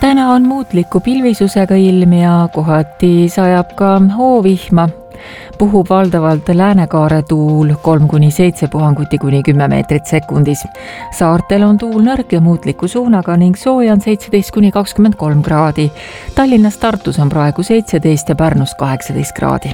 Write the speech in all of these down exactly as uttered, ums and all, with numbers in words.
Täna on muutliku pilvisusega ilm ja kohati sajab ka hoovihma. Puhub valdavalt läänekaare tuul kolm kuni seitse puhanguti kuni kümme meetrit sekundis. Saartel on tuul nõrk ja muutliku suunaga ning sooja on seitseteist kuni kakskümmend kolm kraadi. Tallinnas Tartus on praegu seitseteist ja Pärnus kaheksateist kraadi.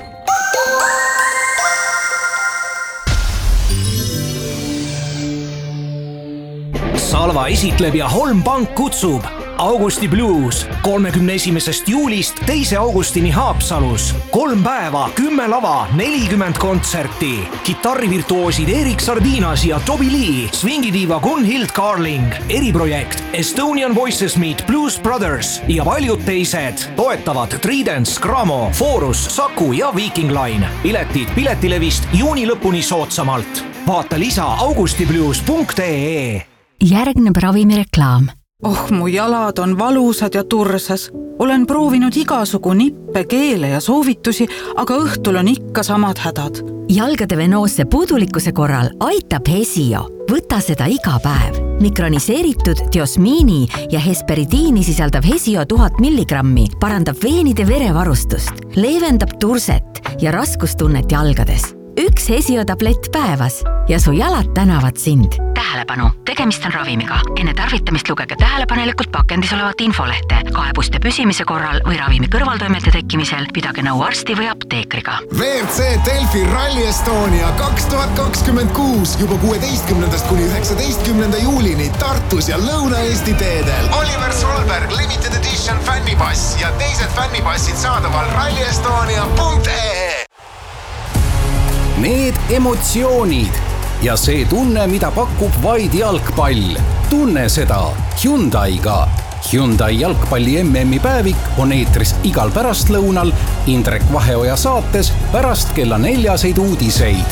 Salva esitleb ja Holm Pank kutsub Augusti Blues kolmekümne esimesest juulist teise augustini Haapsalus. Kolm päeva, kümme lava, nelikümmend kontserti. Kitarrivirtuoosid Erik Sardinas ja Toby Lee, swingidiiva Gunhild Carling, eriprojekt Estonian Voices Meet Blues Brothers ja paljud teised. Toetavad Tridents, Gramo, Forus, Saku ja Viking Line. Piletid Piletilevist juuni lõpuni soodsamalt. Vaata lisa augustiblues punkt ee. Järgneb ravimireklaam. Oh, mu jalad on valusad ja tursas. Olen proovinud igasugu nippe, keele ja soovitusi, aga õhtul on ikka samad hädad. Jalgade venoosse puudulikkuse korral aitab Hesio. Võta seda iga päev. Mikroniseeritud diosmiini ja hesperidiini sisaldav Hesio tuhat milligrammi parandab veenide verevarustust, leevendab turset ja raskustunnet jalgades. Üks Hesio tablett päevas ja su jalad tänavad sind. Tähelepanu, tegemist on ravimiga. Enne tarvitamist lugege tähelepanelikult pakendis olevat infolehte. Kaebuste püsimise korral või ravimi kõrvaltoimete tekkimisel pidage nõu arsti või apteekriga. V R C Delfi Rally Estonia kaks tuhat kakskümmend kuus juba kuueteistkümnendast kuni üheksateistkümnenda juulini Tartus ja Lõuna-Eesti teedel. Oliver Solberg Limited Edition fännipass ja teised fännipassid saadaval rally estonia punkt ee. Need emotsioonid ja see tunne, mida pakub vaid jalgpall. Tunne seda Hyundai'ga. Hyundai jalgpalli M M-i päevik on eetris igal pärastlõunal Indrek Vaheoja saates pärast kella neljaseid uudiseid.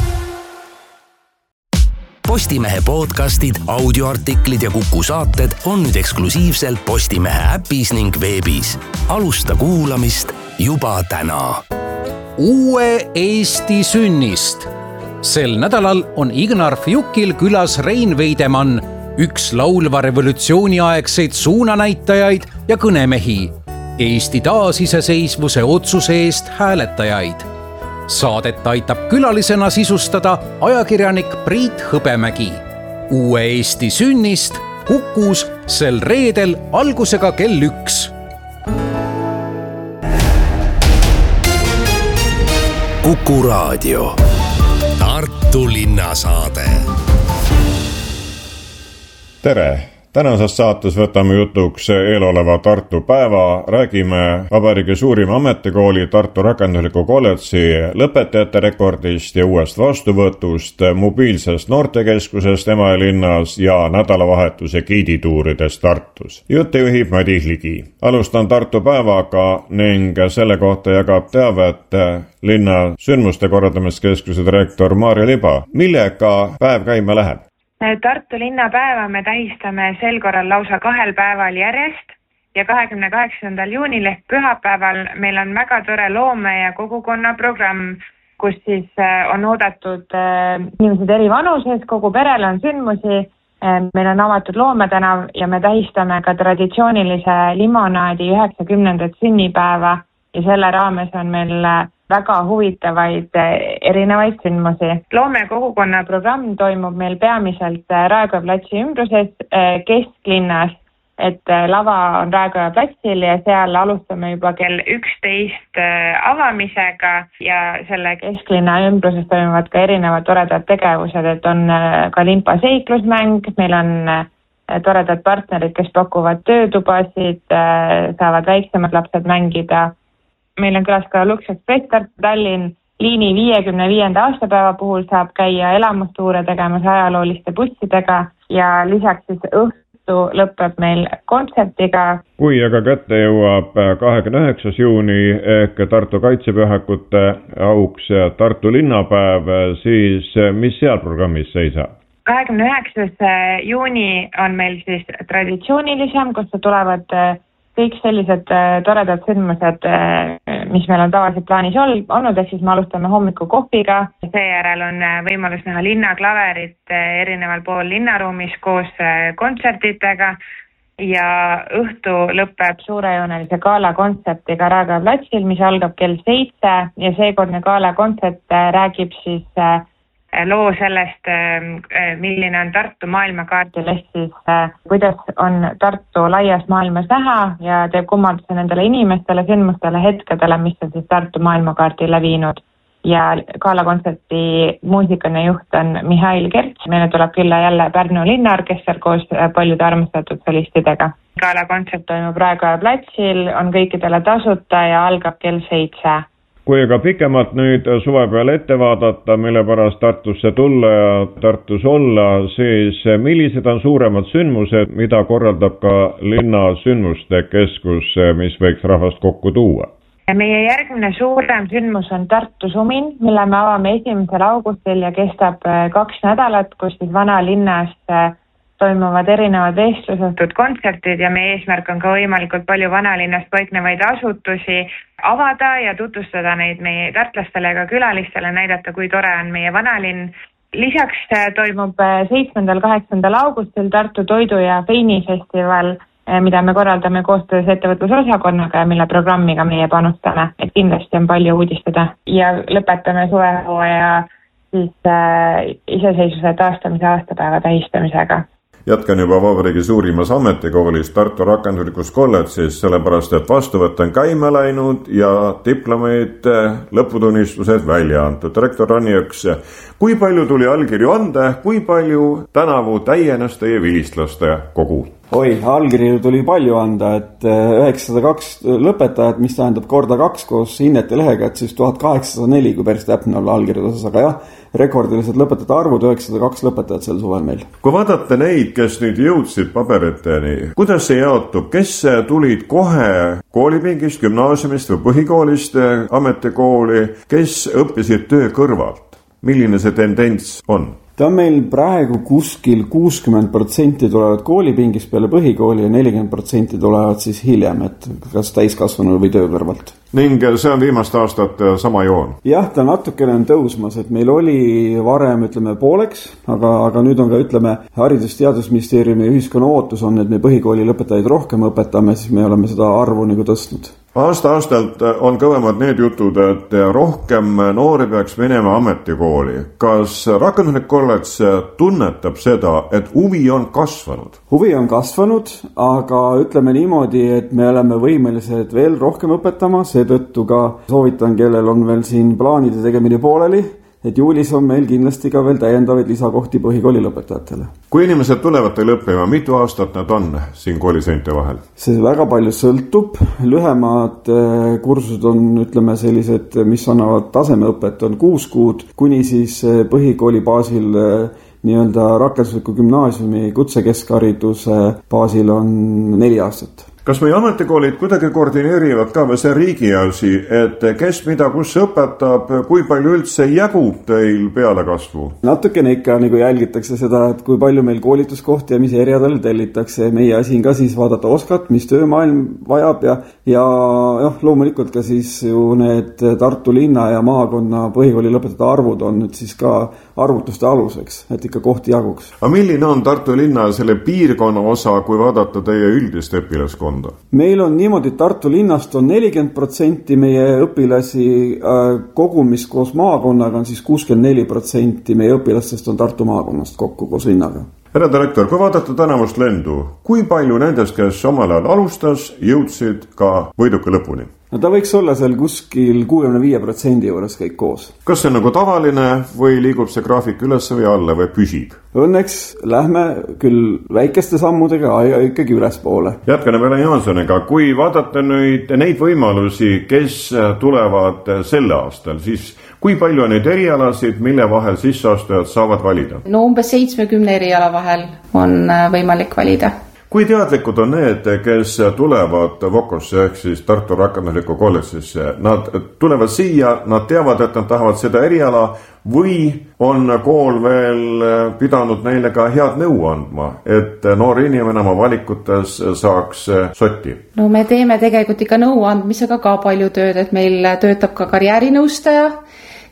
Postimehe podcastid, audioartiklid ja Kuku saated on nüüd eksklusiivselt Postimehe äpis ning veebis. Alusta kuulamist juba täna. Uue Eesti sünnist. Sel nädalal on Ignar Fjukil külas Rein Veidemann, üks laulva revolutsiooniaegseid suunanäitajaid ja kõnemehi, Eesti taasiseseisvuse otsuse eest hääletajaid. Saadet aitab külalisena sisustada ajakirjanik Priit Hõbemägi. Uue Eesti sünnist Kukus sel reedel algusega kell üks. Kuku raadio. Tartu linnasaade. Tere! Tänases saates võtame jutuks eeloleva Tartu päeva, räägime vabariigi suurima ametikooli Tartu rakendusliku kolledži lõpetajate rekordist ja uuest vastuvõtust, mobiilsest noortekeskusest Emajõe linnas ja nädalavahetuse giidituuridest Tartus. Jutte juhib Madis Ligi. Alustan Tartu päevaga ning selle kohta jagab teavet linna sündmuste korraldamiskeskuse direktor Maarja Liba. Millega päev käima läheb? Tartu linnapäeva me tähistame sel korral lausa kahel päeval järjest ja kahekümne kaheksandal juunil ehk pühapäeval meil on väga tore loome- ja kogukonna programm, kus siis on oodatud inimesed eri vanuses, kogu perele on sündmusi, meil on avatud Loometänav ja me tähistame ka traditsioonilise limonaadi üheksakümnendat sünnipäeva ja selle raames on meil väga huvitavaid erinevaid sündmusi. Loome kogukonna programm toimub meil peamiselt Raekoja platsi ümbruses kesklinnas, et lava on Raekoja platsil ja seal alustame juba kell üksteist avamisega ja selle kesklinna ümbruses toimuvad ka erinevad toredad tegevused, et on ka limpa seiklusmäng, meil on toredad partnerid, kes pakuvad töötubasid, saavad väiksemad lapsed mängida. Meil on külas ka Lux Express Tartu Tallinn liini viiekümne viienda aastapäeva puhul saab käia elamustuure tegemas ajalooliste bussidega ja lisaks siis õhtu lõpeb meil kontsertiga. Kui aga kätte jõuab kahekümne üheksas juuni ehk Tartu kaitsepühakute auks Tartu linnapäev, siis mis seal programmis seisab? kahekümne üheksas juuni on meil siis traditsioonilisem, kus tulevad kõik sellised toredad sündmused, mis meil on tavaliselt plaanis olnud, ehk siis me alustame hommikukohviga. Seejärel on võimalus näha linnaklaverit erineval pool linnaruumis koos kontsertidega. ja õhtu lõpeb suurejoonelise gala kontsertiga Raekoja platsil, mis algab kell seitse ja seekordne gala kontsert räägib siis loo sellest, milline on Tartu maailmakaardil, ehk siis kuidas on Tartu laias maailmas näha ja teeb kummarduse nendele inimestele, sündmustele, hetkedele, mis on siis Tartu maailmakaardile viinud. Ja galakontserti muusikane juht on Mihhail Kerts. Meile tuleb külla jälle Pärnu linnaorkester koos paljude armastatud solistidega. Galakontsert toimub Raekoja platsil, on kõikidele tasuta ja algab kell seitse. Kui aga pikemalt nüüd suve peal ette vaadata, mille pärast Tartusse tulla ja Tartus olla, siis millised on suuremad sündmused, mida korraldab ka linna sündmuste keskus, mis võiks rahvast kokku tuua? Meie järgmine suurem sündmus on Tartu Sumin, mille me avame esimesel augustil ja kestab kaks nädalat, kus siis vana linnas toimuvad erinevad vestlusõhtud kontsertid ja meie eesmärk on ka võimalikult palju vanalinnas paiknevaid asutusi avada ja tutvustada neid meie tartlastele ja ka külalistele, näidata, kui tore on meie vanalinn. Lisaks toimub seitsmendal kaheksandal augustil Tartu Toidu- ja Veinifestival, mida me korraldame koostöös ettevõtlusosakonnaga ja mille programmiga meie panustame, et kindlasti on palju uudistada. Ja lõpetame suvehooaja siis äh, iseseisvuse taastamise aastapäeva tähistamisega. Jätkan juba vabariigi suurimas ametikoolis Tartu rakenduslikus kolledžis, sellepärast et vastuvõtt on käima läinud ja diplomeid, lõputunnistused välja antud. Rektor Rannijõks, kui palju tuli allkirju anda, kui palju tänavu täienes teie vilistlaste kogu? Oi, allkirju tuli palju anda, et üheksasada kaks lõpetajat, mis tähendab korda kaks koos hinnete lehega, et siis tuhat kaheksasada neli, kui päris täpne olla allkirjade osas, aga jah, rekordilised lõpetajate arvud, üheksasada kaks lõpetajat sel suvel meil. Kui vaadata neid, kes nüüd jõudsid paberiteni, kuidas see jaotub, kes tulid kohe koolipingist, gümnaasiumist või põhikoolist ametikooli, kes õppisid töö kõrvalt? Milline see tendents on? Ta on meil praegu kuskil kuuskümmend protsenti tulevad koolipingist peale põhikooli ja nelikümmend protsenti tulevad siis hiljem, et kas täiskasvanu või töö kõrvalt. Ning see on viimast aastat sama joon? Jah, ta natukene on tõusmas, et meil oli varem, ütleme, pooleks, aga, aga nüüd on ka, ütleme, Haridus- ja Teadusministeeriumi ühiskonna ootus on, et me põhikooli lõpetajaid rohkem õpetame, siis me oleme seda arvu nagu tõstnud. Aasta-aastalt on kõvemad need jutud, et rohkem noori peaks minema ametikooli. Kas rakenduslik kolledž tunnetab seda, et huvi on kasvanud? Huvi on kasvanud, aga ütleme niimoodi, et me oleme võimelised veel rohkem õpetama, seetõttu ka soovitan, kellel on veel siin plaanide tegemine pooleli, et juulis on meil kindlasti ka veel täiendavaid lisakohti põhikooli lõpetajatele. Kui inimesed tulevad teil õppima, mitu aastat nad on siin kooliseinte vahel? See väga palju sõltub. Lühemad kursused on, ütleme, sellised, mis annavad tasemeõpet, on kuus kuud, kuni siis põhikooli baasil nii-öelda rakendusliku gümnaasiumi kutsekeskhariduse baasil on neli aastat. Kas meie ametikoolid kuidagi koordineerivad ka või see riigi asi, et kes mida kus õpetab, kui palju üldse jagub teil pealekasvu? Natukene ikka nagu jälgitakse seda, et kui palju meil koolituskohti ja mis eriadel tellitakse. Meie asi on ka siis vaadata oskat, mis töömaailm vajab ja, ja jah, loomulikult ka siis ju need Tartu linna ja maakonna põhikooli lõpetajate arvud on nüüd siis ka arvutuste aluseks, et ikka kohti jaguks. Aga milline on Tartu linna selle piirkonna osa, kui vaadata teie üldist õpilaskonda? Meil on niimoodi, et Tartu linnast on nelikümmend protsenti meie õpilasi kogumis koos maakonnaga on siis kuuskümmend neli protsenti meie õpilastest on Tartu maakonnast kokku koos linnaga. Härra direktor, kui vaadata tänavust lendu, kui palju nendest, kes omal ajal alustas, jõudsid ka võiduka lõpuni? No ta võiks olla seal kuskil kuuekümne viie protsendi juures kõik koos. Kas see on nagu tavaline või liigub see graafik üles või alla või püsib? Õnneks lähme küll väikeste sammudega ikkagi üles poole. Jätkane Vele Jaansoniga, kui vaadata nüüd neid võimalusi, kes tulevad sel aastal, siis kui palju on neid erialasid, mille vahel sisseastujad saavad valida? No umbes seitsmekümne eriala vahel on võimalik valida. Kui teadlikud on need, kes tulevad Vokosse ehk siis Tartu rakenduslikku kolledžisse? Nad tulevad siia, nad teavad, et nad tahavad seda eriala või on kool veel pidanud neile ka head nõu andma, et noor inimene oma valikutes saaks sotti? No me teeme tegelikult ikka nõu andmisega ka palju tööd, et meil töötab ka karjäärinõustaja,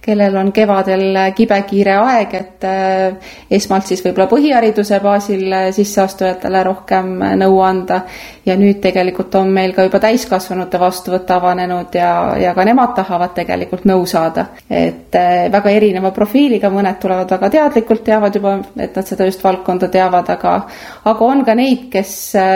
kellel on kevadel kibekiire aeg, et esmalt siis võib-olla põhihariduse baasil sisseastujatele rohkem nõu anda ja nüüd tegelikult on meil ka juba täiskasvanute vastuvõtt avanenud ja, ja ka nemad tahavad tegelikult nõu saada. Et väga erineva profiiliga, mõned tulevad väga teadlikult, teavad juba, et nad seda just valdkonda teavad, aga, aga on ka neid, kes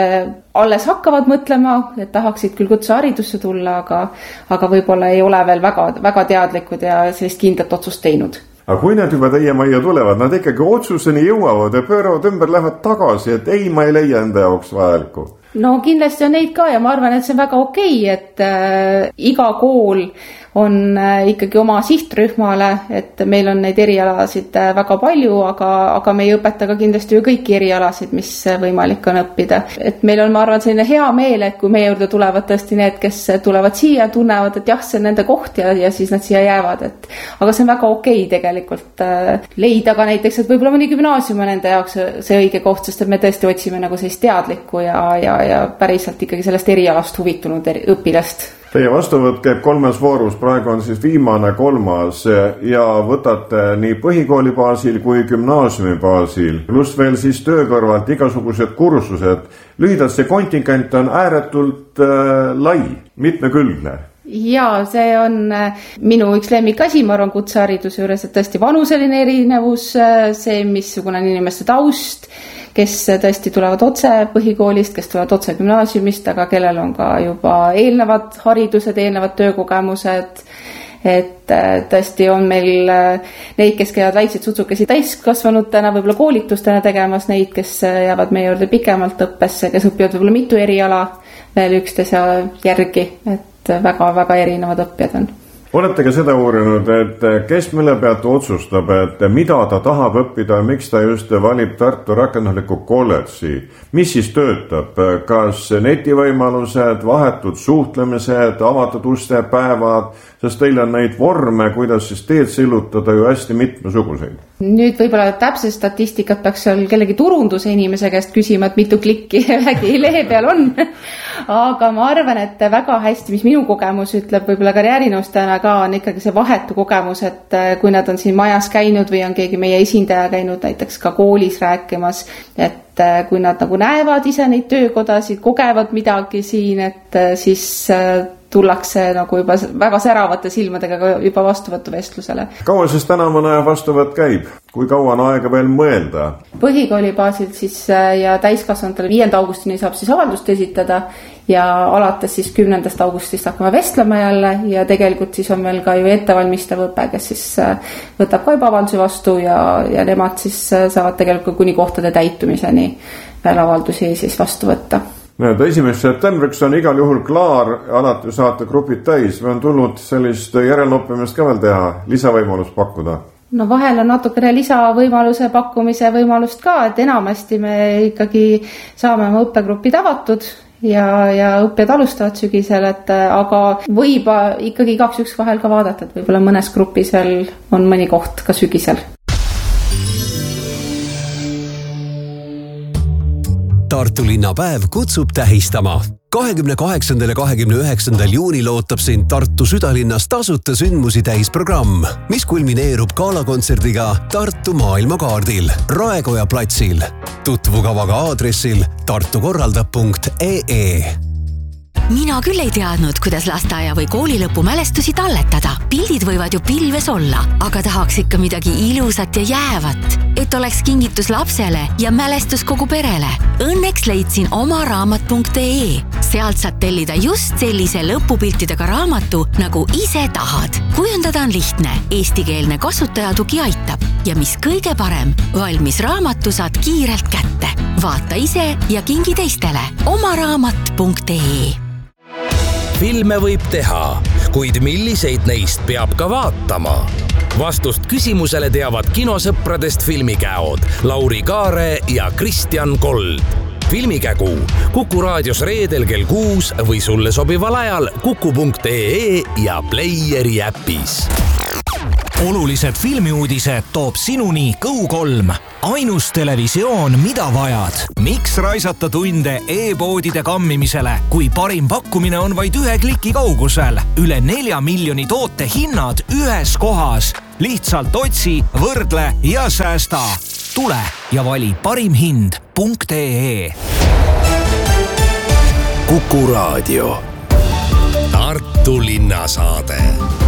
alles hakkavad mõtlema, et tahaksid küll kutseharidusse tulla, aga, aga võib-olla ei ole veel väga, väga teadlikud ja sellist kindlat otsust teinud. Aga kui nad juba teie majja tulevad, nad ikkagi otsuseni jõuavad ja pööravad ümber, lähevad tagasi, et ei, ma ei leia enda jaoks vajalikku. No kindlasti on neid ka ja ma arvan, et see on väga okei, et äh, iga kool on äh, ikkagi oma sihtrühmale, et meil on neid erialasid äh, väga palju, aga, aga me ei õpeta ka kindlasti ju kõiki erialasid, mis võimalik on õppida. Et meil on, ma arvan, selline hea meel, et kui meie juurde tulevad tõesti need, kes tulevad siia, tunnevad, et jah, see on nende koht ja, ja siis nad siia jäävad. Et, aga see on väga okei tegelikult äh, leida ka näiteks, et võib-olla mõni gümnaasium on nende jaoks see õige koht, sest et me tõesti otsime nagu sellist teadlikku ja, ja ja päriselt ikkagi sellest erialast huvitunud eri, õpilast. Teie vastuvõtt käib kolmes voorus, praegu on siis viimane kolmas ja võtate nii põhikooli baasil kui gümnaasiumi baasil, pluss veel siis töö kõrvalt igasugused kursused. Lühidalt see kontingent on ääretult äh, lai, mitmekülgne. Ja see on minu üks lemmikasi, ma arvan kutsehariduse juures, et tõesti vanuseline erinevus, see missugune inimeste taust, kes tõesti tulevad otse põhikoolist, kes tulevad otse gümnaasiumist, aga kellel on ka juba eelnevad haridused, eelnevad töökogemused, et tõesti on meil neid, kes käivad väikseid sutsukesi täiskasvanutena, võib-olla koolitustena tegemas, neid, kes jäävad meie juurde pikemalt õppesse, kes õpivad võib-olla mitu eriala veel üksteise järgi, et väga-väga erinevad õppijad on. Olete ka seda uurinud, et kes mille pealt otsustab, et mida ta tahab õppida ja miks ta just valib Tartu rakendusliku kolledži? Mis siis töötab? Kas netivõimalused, vahetud suhtlemised, avatud uste päevad, sest teil on neid vorme, kuidas siis teed sillutada ju hästi mitmesuguseid. Nüüd võib-olla täpse statistikat peaks seal kellegi turunduse inimese käest küsima, et mitu klikki vägi lehe peal on. Aga ma arvan, et väga hästi, mis minu kogemus ütleb võib-olla karjäärinõustajana ka on ikkagi see vahetu kogemus, et kui nad on siin majas käinud või on keegi meie esindaja käinud näiteks ka koolis rääkimas, et kui nad nagu näevad ise neid töökodasid, kogevad midagi siin, et siis tullakse nagu juba väga säravate silmadega juba vastuvõtuvestlusele. Kaua siis tänavane vastuvõtt käib? Kui kaua on aega veel mõelda? Põhikooli baasil siis ja täiskasvanutele viienda augustini saab siis avaldust esitada ja alates siis kümnendast augustist hakkame vestlema jälle ja tegelikult siis on meil ka ju ettevalmistav õpe, kes siis võtab ka juba avalduse vastu ja, ja nemad siis saavad tegelikult kuni kohtade täitumiseni veel avaldusi siis vastu võtta. Need esimesest septembriks on igal juhul klaar, alati saate grupid täis või on tulnud sellist järelnoppimist ka veel teha, lisavõimalust pakkuda? No vahel on natukene lisavõimaluse pakkumise võimalust ka, et enamasti me ikkagi saame oma õppegrupid avatud ja, ja õppijad alustavad sügisel, et aga võib ikkagi igaks üks vahel ka vaadata, et võib-olla mõnes grupis veel on mõni koht ka sügisel. Tartu linnapäev kutsub tähistama. kahekümne kaheksandal ja kahekümne üheksandal juunil ootab sind Tartu südalinnas tasuta sündmusi täis programm, mis kulmineerub galakontserdiga Tartu maailmakaardil Raekoja platsil. Tutvu kavaga aadressil tartukorraldab punkt ee. Mina küll ei teadnud, kuidas lasteaia või koolilõpu mälestusi talletada. Pildid võivad ju pilves olla, aga tahaks ikka midagi ilusat ja jäävat, et oleks kingitus lapsele ja mälestus kogu perele. Õnneks leidsin oma raamat punkt ee. Sealt saad tellida just sellise lõpupiltidega raamatu, nagu ise tahad. Kujundada on lihtne, eestikeelne kasutajatugi aitab ja mis kõige parem, valmis raamatu saad kiirelt kätte. Vaata ise ja kingi teistele. Oma raamat punkt ee. Filme võib teha, kuid milliseid neist peab ka vaatama? Vastust küsimusele teavad kinosõpradest filmikäod Lauri Kaare ja Kristjan Kold. Filmikägu Kuku raadios reedel kell kuus või sulle sobival ajal kuku punkt ee ja Playeri äpis. olulised filmiuudised toob sinuni Go kolm. Ainus televisioon, mida vajad. Miks raisata tunde e-poodide kammimisele, kui parim pakkumine on vaid ühe kliki kaugusel? Üle nelja miljoni toote hinnad ühes kohas. Lihtsalt otsi, võrdle ja säästa. Tule ja vali parim hind punkt ee. Kuku Raadio. Tartu linnasaade.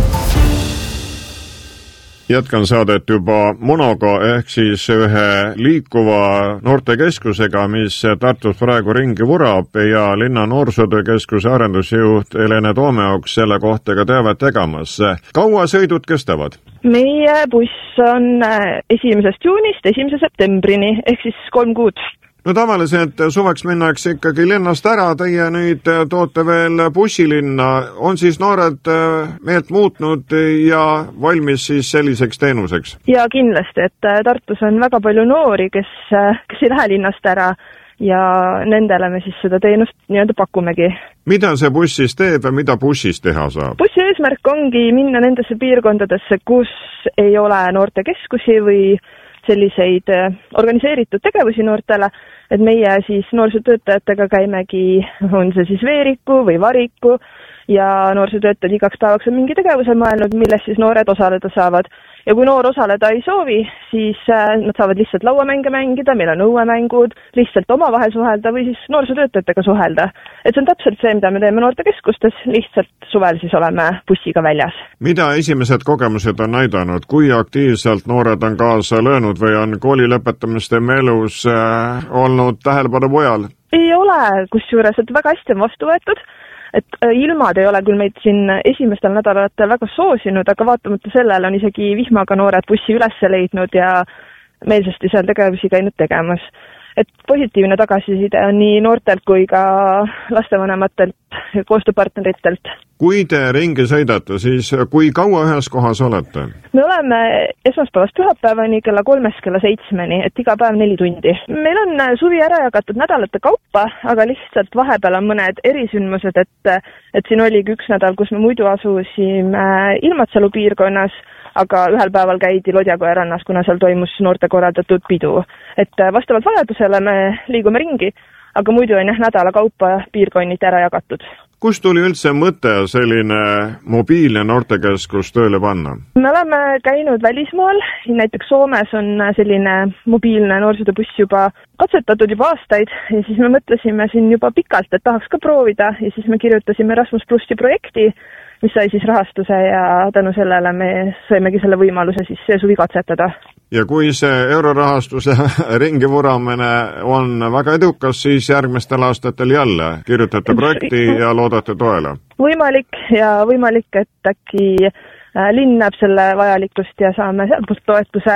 Jätkan saadet juba Monoga ehk siis ühe liikuva noortekeskusega, mis Tartus praegu ringi vurab ja linna noorsootöökeskuse arendusjuht Helene Toomeoks selle kohta ka teavet tegemas. Kaua sõidud kestavad? Meie buss on esimesest juunist esimese septembrini ehk siis kolm kuud. No tavaliselt suveks minnakse ikkagi linnast ära, teie nüüd toote veel bussilinna. On siis noored meelt muutnud ja valmis siis selliseks teenuseks? Ja kindlasti, et Tartus on väga palju noori, kes, kes ei lähe linnast ära ja nendele me siis seda teenust nii-öelda pakumegi. Mida see buss siis teeb ja mida bussis teha saab? Bussi eesmärk ongi minna nendesse piirkondadesse, kus ei ole noortekeskusi või selliseid organiseeritud tegevusi noortele, et meie siis noorsootöötajatega käimegi, on see siis Veeriku või Variku ja noorsootöötajad igaks päevaks on mingi tegevuse mõelnud, milles siis noored osaleda saavad. Ja kui noor osaleda ei soovi, siis nad saavad lihtsalt lauamänge mängida, meil on õuemängud, lihtsalt omavahel suhelda või siis noorsootöötajatega suhelda. Et see on täpselt see, mida me teeme noortekeskustes, lihtsalt suvel siis oleme bussiga väljas. Mida esimesed kogemused on näidanud? Kui aktiivselt noored on kaasa löönud või on kooli lõpetamiste elus äh, olnud tähelepanu mujal? Ei ole, kusjuures, et väga hästi on vastu võetud. Et ilmad ei ole küll meid siin esimestel nädalatel väga soosinud, aga vaatamata sellele on isegi vihmaga noored bussi üles leidnud ja meelsasti seal tegevusi käinud tegemas. Et positiivne tagasiside on nii noortelt kui ka lastevanematelt ja koostööpartneritelt. Kui te ringi sõidate, siis kui kaua ühes kohas olete? Me oleme esmaspäevast pühapäevani kella kolmest kella seitsmeni, et iga päev neli tundi. Meil on suvi ära jagatud nädalate kaupa, aga lihtsalt vahepeal on mõned erisündmused, et, et siin oligi üks nädal, kus me muidu asusime Ilmatsalu piirkonnas, aga ühel päeval käidi Lodjakoja rannas, kuna seal toimus noorte korraldatud pidu. Et vastavalt vajadusele me liigume ringi, aga muidu on jah nädala kaupa piirkonnid ära jagatud. Kus tuli üldse mõte selline mobiilne noortekeskus tööle panna? Me oleme käinud välismaal, näiteks Soomes on selline mobiilne noorsootööbuss juba katsetatud juba aastaid ja siis me mõtlesime siin juba pikalt, et tahaks ka proovida ja siis me kirjutasime Erasmus plussi projekti, mis sai siis rahastuse ja tänu sellele me saimegi selle võimaluse siis see suvi katsetada. Ja kui see eurorahastuse ringi vuramine on väga edukas, siis järgmistel aastatel jälle kirjutate projekti ja loodate toele? Võimalik ja võimalik, et äkki linn näeb selle vajalikkust ja saame sealt toetuse.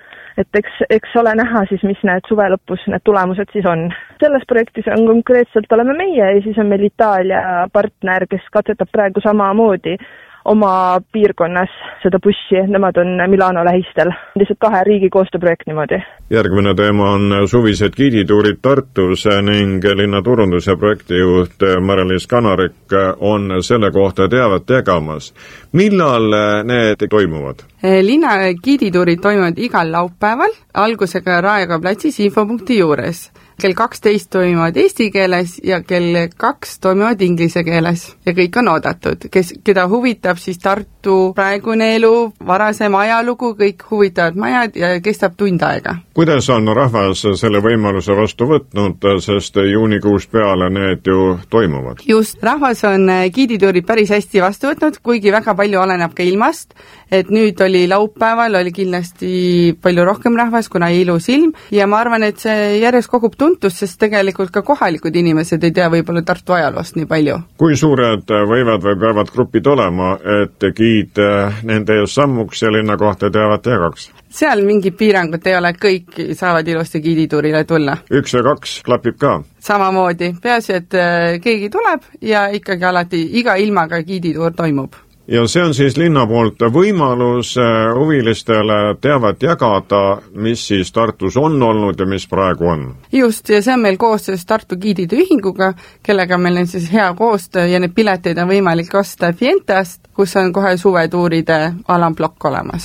Et eks, eks ole näha siis, mis need suve lõpus need tulemused siis on. Selles projektis on konkreetselt oleme meie ja siis on meil Itaalia partner, kes katsetab praegu samamoodi oma piirkonnas seda bussi, nemad on Milano lähistel. Lihtsalt kahe riigi koostööprojekt niimoodi. Järgmine teema on suvised giidituurid Tartus ning linna turundus- ja projektijuht Mari-Liis Kanarik on selle kohta teavet tegemas. Millal need toimuvad? Linna giidituurid toimuvad igal laupäeval, algusega Raekoja platsis infopunkti juures. Kell kaksteist toimuvad eesti keeles ja kell kaks toimuvad inglise keeles ja kõik on oodatud. Kes, keda huvitab siis Tartu praegune elu, varasem ajalugu, kõik huvitavad majad ja kestab tund aega. Kuidas on rahvas selle võimaluse vastu võtnud, sest juunikuust peale need ju toimuvad? Just, rahvas on giidituurid päris hästi vastu võtnud, kuigi väga palju oleneb ka ilmast, et nüüd oli laupäeval, oli kindlasti palju rohkem rahvas, kuna ilus ilm ja ma arvan, et see järjest kogub tuntus, sest tegelikult ka kohalikud inimesed ei tea võib-olla Tartu ajaloost nii palju. Kui suured võivad või peavad grupid olema, et giid nende ees sammuks ja linna kohta teavad tegaks? Seal mingi piirangut ei ole, kõik saavad ilusti giidituurile tulla. Üks ja kaks klapib ka? Samamoodi, peaasi, et keegi tuleb ja ikkagi alati iga ilmaga giidituur toimub. Ja see on siis linna poolt võimalus huvilistele teavet jagada, mis siis Tartus on olnud ja mis praegu on. Just, ja see on meil koostöös Tartu giidide ühinguga, kellega meil on siis hea koostöö ja need pileteid on võimalik osta Fientast, kus on kohe suvetuuride alamblokk olemas.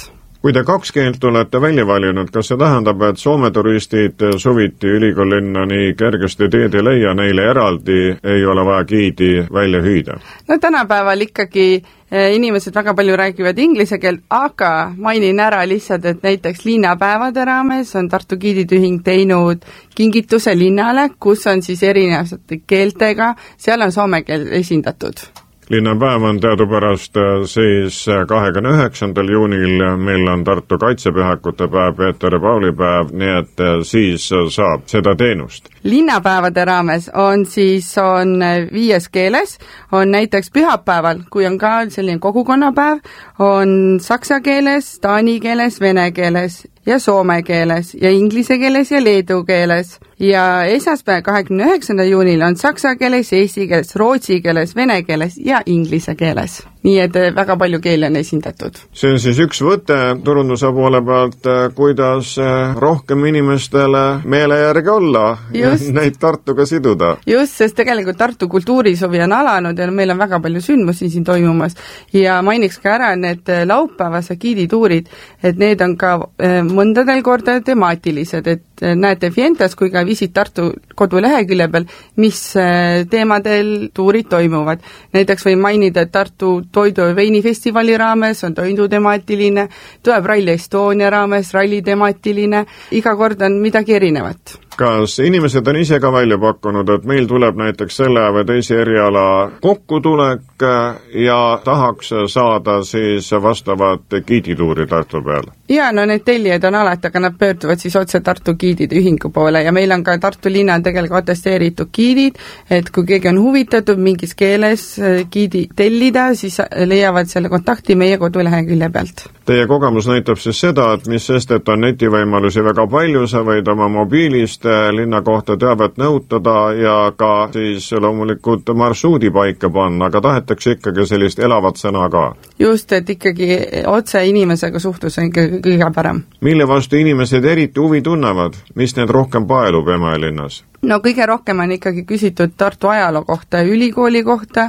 kui te kaks keelt olete välja valinud, kas see tähendab, et Soome turistid suviti ülikoollinna nii kergesti teed ei leia, neile eraldi ei ole vaja giidi välja hüüda? No tänapäeval ikkagi inimesed väga palju räägivad inglise keelt, aga mainin ära lihtsalt, et näiteks linnapäevade raames on Tartu giiditühing teinud kingituse linnale, kus on siis erinevate keeltega, seal on soome keel esindatud. Linnapäev on teadupärast siis kahekümne üheksandal juunil, meil on Tartu kaitsepühakute päev, Peeter ja Pauli päev, nii et siis saab seda teenust. Linnapäevade raames on siis on viies keeles, on näiteks pühapäeval, kui on ka selline kogukonnapäev, on saksa keeles, taani keeles, vene keeles ja soome keeles ja inglise keeles ja leedu keeles. Ja esmaspäev kahekümne üheksandal juunil on saksa keeles, eesti keeles, rootsi keeles, vene keeles ja inglise keeles. Nii et väga palju keeli on esindatud. See on siis üks võte turunduse poole pealt, kuidas rohkem inimestele meele järgi olla ja neid Tartuga siduda. Just, sest tegelikult Tartu kultuurisuvi on alanud ja meil on väga palju sündmusi siin toimumas ja mainiks ka ära need laupäevase giidituurid, et need on ka mõndadel korda temaatilised, et näete Fientas kui ka Visit Tartu kodulehekülje peal, mis teemadel tuurid toimuvad. Näiteks võin mainida, et Tartu toidu- ja veinifestivali raames on toidu temaatiline, tuleb Rally Estonia raames ralli temaatiline, iga kord on midagi erinevat. Kas inimesed on ise ka välja pakkunud, et meil tuleb näiteks selle või teise eriala kokkutulek ja tahaks saada siis vastavat giidituuri Tartu peal? Ja, no need tellijad on alati, aga nad pöörduvad siis otse Tartu giidide ühingu poole ja meil on ka Tartu linna tegelikult atesteeritud giidid, et kui keegi on huvitatud mingis keeles giidi tellida, siis leiavad selle kontakti meie kodulehekülje pealt. Teie kogemus näitab siis seda, et mis sest, et on netivõimalusi väga palju, sa võid oma mobiilist linna kohta teavet nõutada ja ka siis loomulikult marsruudi paika panna, aga tahetakse ikkagi sellist elavat sõna ka. Just, et ikkagi otse inimesega suhtlus on ikkagi kõige parem. Mille vastu inimesed eriti huvi tunnevad? Mis need rohkem paelub Emajõe-linnas? No kõige rohkem on ikkagi küsitud Tartu ajaloo kohta ja ülikooli kohta,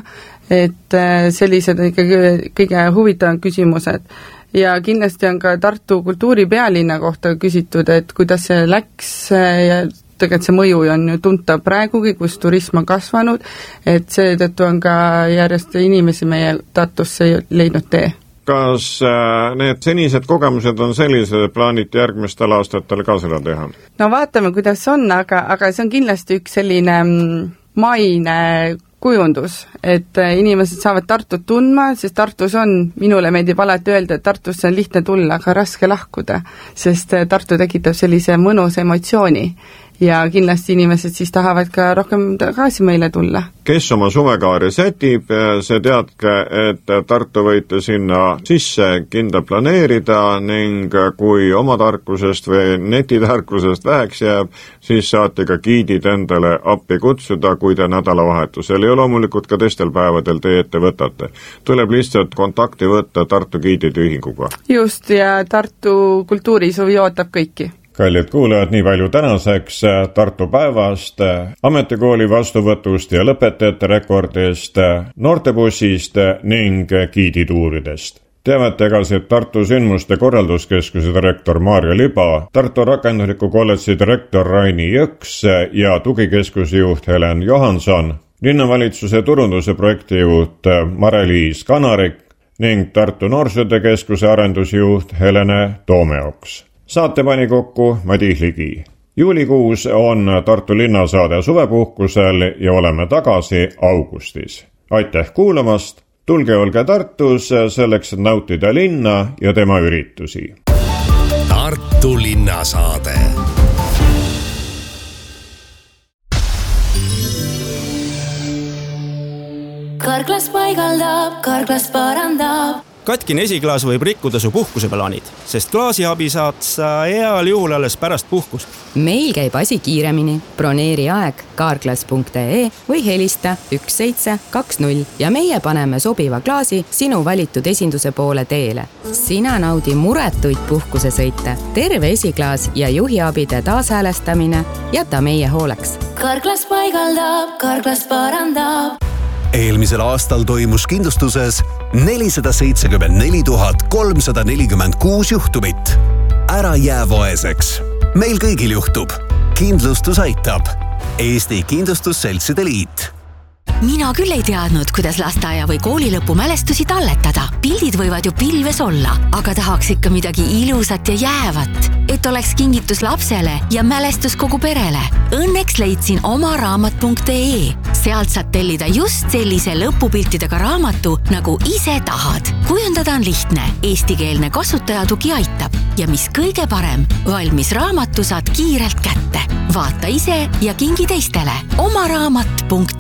et sellised on ikkagi kõige huvitavad küsimused. Ja kindlasti on ka Tartu kultuuripealinna kohta küsitud, et kuidas see läks ja tegelikult see mõju on ju tuntav praegugi, kus turism on kasvanud, et seetõttu on ka järjest inimesi meie Tartusse leidnud tee. Kas need senised kogemused on sellised, plaaniti järgmistel aastatel ka seda teha? No vaatame, kuidas on, aga, aga see on kindlasti üks selline maine kujundus, et inimesed saavad Tartut tundma, sest Tartus on, minule meeldib alati öelda, et Tartusse on lihtne tulla, aga raske lahkuda, sest Tartu tekitab sellise mõnus emotsiooni ja kindlasti inimesed siis tahavad ka rohkem tagasi meile tulla. Kes oma suvekaari sätib, see teadke, et Tartu võite sinna sisse kindla planeerida ning kui oma tarkusest või netitarkusest väheks jääb, siis saate ka giidid endale appi kutsuda, kui te nädalavahetusel ja loomulikult ka teistel päevadel teie ette võtate. Tuleb lihtsalt kontakti võtta Tartu giidide ühinguga. Just, ja Tartu kultuurisuvi ootab kõiki. Kallid kuulajad, nii palju tänaseks Tartu päevast, ametikooli vastuvõtust ja lõpetajate rekordist, noortebussist ning giidituuridest. Teavet jagasid Tartu sündmuste korralduskeskuse direktor Maarja Liba, Tartu rakendusliku kolledži direktor Raini Jõks ja tugikeskuse juht Helen Johanson, linnavalitsuse turunduse projektijuht Mare-Liis Kanarik ning Tartu Noorsootöökeskuse arendusjuht Helene Toomeoks. Saate pani kokku Madis Ligi. Juulikuus on Tartu linnasaade suvepuhkusel ja oleme tagasi augustis. Aitäh kuulamast, tulge olge Tartus selleks, et nautida linna ja tema üritusi. Tartu linnasaade. Karklas paigaldab, Karklas parandab. Katkine esiklaas võib rikkuda su puhkuseplaanid, sest klaasiabi saad sa heal juhul alles pärast puhkust. Meil käib asi kiiremini. Broneeri aeg karklas punkt ee või helista üks seitse kaks null ja meie paneme sobiva klaasi sinu valitud esinduse poole teele. Sina naudi muretuid puhkusesõite, terve esiklaas ja juhiabide taashäälestamine jäta meie hooleks. Karklas paigaldab, Karklas parandab. eelmisel aastal toimus kindlustuses nelisada seitsekümmend neli tuhat kolmsada nelikümmend kuus juhtumit. Ära jää vaeseks. Meil kõigil juhtub. Kindlustus aitab. Eesti Kindlustusseltside Liit. Mina küll ei teadnud, kuidas lasteaia või koolilõpu mälestusi talletada. Pildid võivad ju pilves olla, aga tahaks ikka midagi ilusat ja jäävat, et oleks kingitus lapsele ja mälestus kogu perele. Õnneks leidsin oma raamat punkt ee. Sealt saad tellida just sellise lõpupiltidega raamatu, nagu ise tahad. Kujundada on lihtne, eestikeelne kasutajatugi aitab. Ja mis kõige parem, valmis raamatu saad kiirelt kätte. Vaata ise ja kingi teistele. Oma raamat punkt